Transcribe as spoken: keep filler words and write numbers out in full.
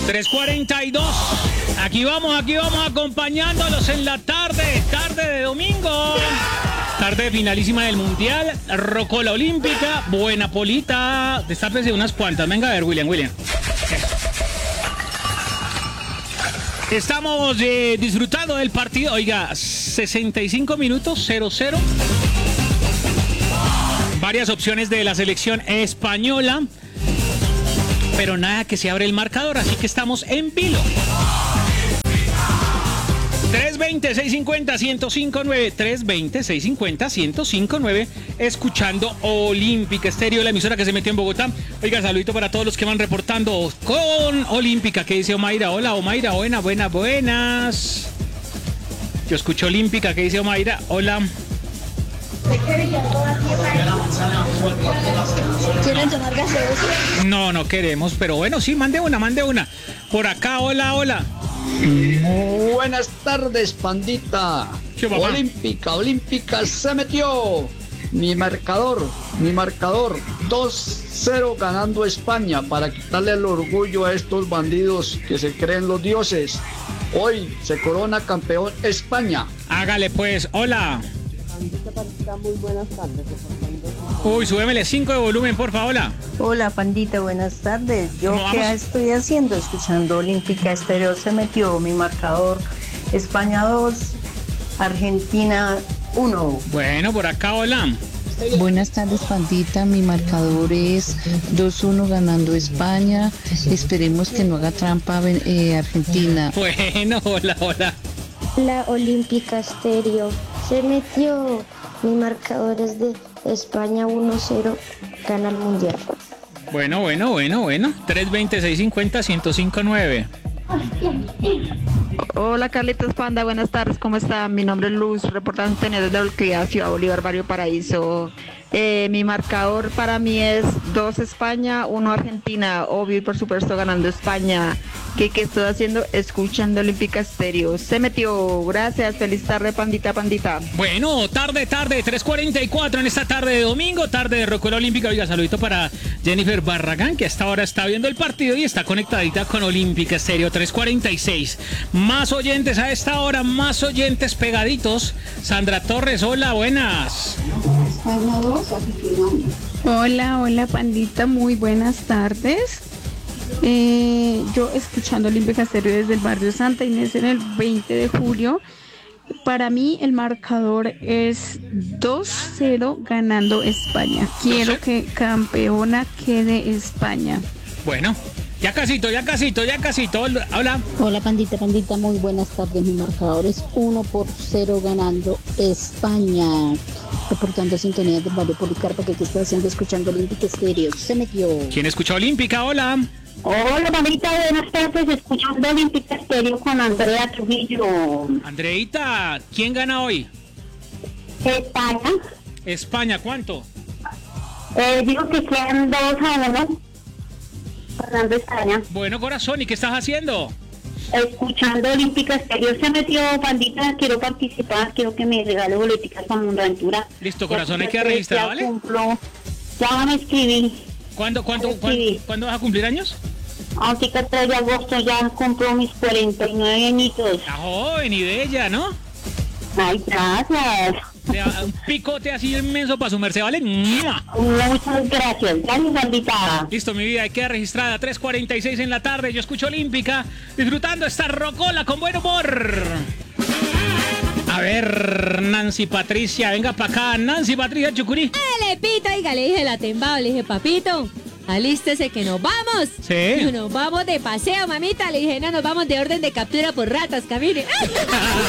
tres cuarenta y dos. Aquí vamos, aquí vamos acompañándolos en la tarde, tarde de domingo. Tarde finalísima del Mundial, Rocola Olímpica, Buena Polita. Destápese unas cuantas. Venga a ver, William, William. Estamos eh, disfrutando del partido. Oiga, sesenta y cinco minutos, cero cero. Varias opciones de la selección española, pero nada que se abre el marcador, así que estamos en vilo. tres veinte, seiscientos cincuenta, ciento cinco nueve, tres veinte, seiscientos cincuenta, ciento cinco nueve, escuchando Olímpica Estéreo, la emisora que se metió en Bogotá. Oiga, saludito para todos los que van reportando con Olímpica. ¿Qué dice Omaira? Hola, Omaira, buenas, buenas, buenas. Yo escucho Olímpica. ¿Qué dice Omaira? Hola. ¿Quieren tomar gaseosa? No, no queremos, pero bueno, sí, mande una, mande una. Por acá, hola, hola. Buenas tardes, pandita. ¿Qué, papá? Olímpica, Olímpica se metió. Mi marcador, mi marcador, dos cero ganando España para quitarle el orgullo a estos bandidos que se creen los dioses. Hoy se corona campeón España. Hágale pues, hola. Pandita, pandita, muy buenas tardes. Uy, súbemele cinco de volumen, por favor, hola. Hola, pandita, buenas tardes. Yo ¿Cómo qué vamos? estoy haciendo, escuchando Olímpica Estéreo, se metió mi marcador España dos, Argentina uno. Bueno, por acá, hola. Buenas tardes, pandita. Mi marcador es dos uno ganando España. Esperemos que no haga trampa eh, Argentina. Bueno, hola, hola. La Olímpica Estéreo se metió. Mi marcador es de España uno cero, gana el Mundial. Bueno, bueno, bueno, bueno. tres veinte, seiscientos cincuenta, ciento cinco nueve. Hola Carlitos Panda, buenas tardes, ¿cómo está? Mi nombre es Luz, reportante desde la localidad Ciudad Bolívar, Barrio Paraíso. Eh, mi marcador para mí es dos España, uno Argentina, obvio y por supuesto ganando España. ¿Qué, qué estoy haciendo? Escuchando Olímpica Estéreo. Se metió, gracias, feliz tarde, pandita, pandita. Bueno, tarde, tarde, tres cuarenta y cuatro en esta tarde de domingo, tarde de Rocola Olímpica. Oiga, saludito para Jennifer Barragán, que hasta ahora está viendo el partido y está conectadita con Olímpica Estéreo, tres cuarenta y seis. Más oyentes a esta hora, más oyentes pegaditos. Sandra Torres, hola, buenas. Hola, hola pandita, muy buenas tardes. Eh, yo escuchando Olímpica Estéreo desde el barrio Santa Inés en el veinte de julio. Para mí el marcador es dos cero ganando España. Quiero que campeona quede España. Bueno, ya casito, ya casito, ya casito. Hola. Hola, pandita, pandita. Muy buenas tardes. Mi marcador es uno por cero ganando España. Reportando sintonía del barrio Policarpa, que aquí está haciendo escuchando Olímpica Estéreo. Se metió. ¿Quién escucha Olímpica? Hola. Hola, mamita, buenas tardes, escuchando Olímpica Estéreo con Andrea Trujillo. Andreita, ¿quién gana hoy? España, España, ¿cuánto? eh, digo que quedan dos a uno, ganando España. Bueno, corazón, ¿y qué estás haciendo? Escuchando Olímpica Estéreo, se metió, pandita, quiero participar, quiero que me regale boleticas para Mundo Aventura. Listo, corazón, Ya hay que que registrar, ya ¿vale? Cumplo, ya me escribí, ¿Cuándo, cuándo, Sí. cuándo, ¿cuándo vas a cumplir años? ahorita tres de agosto ya cumplo mis cuarenta y nueve añitos. La joven y bella, ¿no? Ay, gracias. Le da un picote así inmenso para su merced, ¿vale? ¡Mua! Muchas gracias, gracias, pandita. Listo, mi vida, queda registrada tres cuarenta y seis en la tarde. Yo escucho Olímpica, disfrutando esta rocola con buen humor. A ver, Nancy Patricia, venga para acá. Nancy Patricia Chucurí. Dale, pito, oiga, le dije la tembada, le dije, papito, alístese que nos vamos. Sí. Nos vamos de paseo, mamita. Le dije, no, nos vamos de orden de captura por ratas, camine.